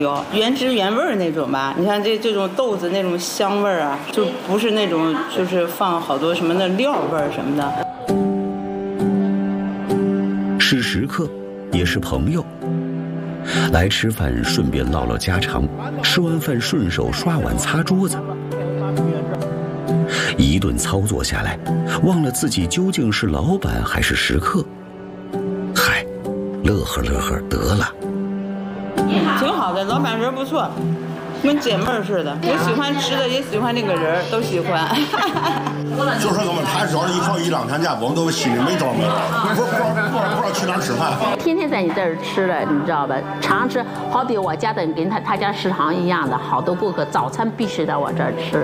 有原汁原味那种吧，你看这种豆子那种香味儿啊，就不是那种就是放好多什么的料味儿什么的。 是食客，也是朋友，来吃饭顺便唠唠家常，吃完饭顺手刷碗擦桌子。一顿操作下来，忘了自己究竟是老板还是食客。嗨，乐呵乐呵得了。 挺好的，老板人不错，跟姐妹似的。有喜欢吃的，也喜欢这个人，都喜欢。 就说我们他只要是一两天假，我们都心里没着没着，不知道去哪儿吃饭。 天天在你这儿吃了，你知道吧？常吃，好比我家的跟他家食堂一样的，好多顾客早餐必须在我这儿吃。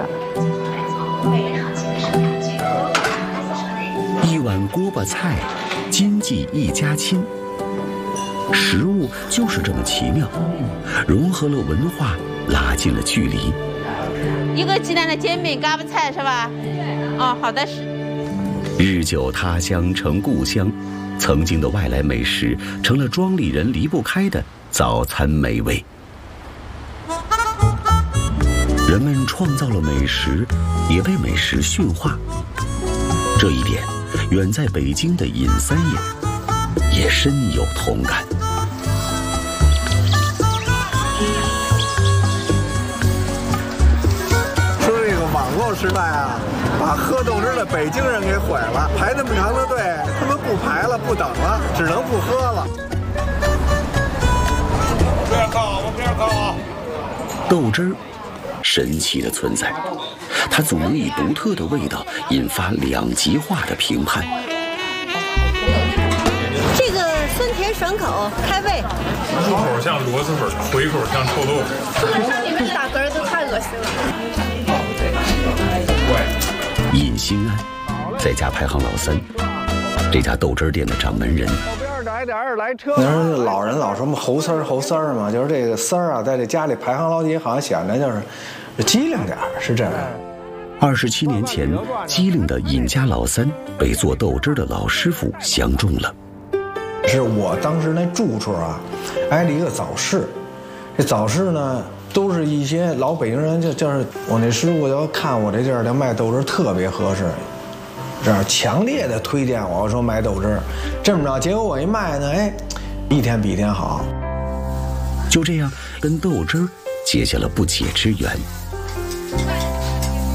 一碗锅巴菜，经济一家亲。食物就是这么奇妙，融合了文化，拉近了距离。 一个鸡蛋的煎饼，嘎巴菜是吧？哦，好的。 日久他乡成故乡，曾经的外来美食成了庄里人离不开的早餐美味。人们创造了美食，也被美食驯化。这一点，远在北京的尹三爷也深有同感。 说这个网络时代啊，把喝豆汁的北京人给毁了。排那么长的队，他们不排了，不等了，只能不喝了。 不要靠，我不要靠。 豆汁儿，神奇的存在，它总能以独特的味道引发两极化的评判。 这个酸甜爽口，开胃。 入口像螺蛳粉，回口像臭豆腐。 大根都太恶心了。 尹新安在家排行老3，这家豆汁店的掌门人。 那时候老人老说什么猴丝儿嘛，就是这个丝儿啊，在这家里排行老几，好像显得就是机灵点儿，是这样。 27年前，机灵的尹家老3被做豆汁的老师傅相中了。 是我当时那住处啊，挨着一个早市，这早市呢都是一些老北京人，就是我那师傅要看我这地儿的卖豆汁特别合适，这样强烈的推荐我说买豆汁。这么着，结果我一卖呢，哎，一天比一天好。 就这样，跟豆汁结下了不解之缘。